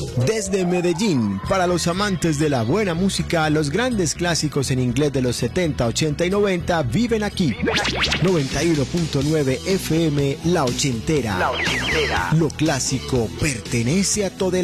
Desde Medellín, para los amantes de la buena música, los grandes clásicos en inglés de los 70, 80 y 90 viven aquí. 91.9 FM La Ochentera. Lo clásico pertenece a todo el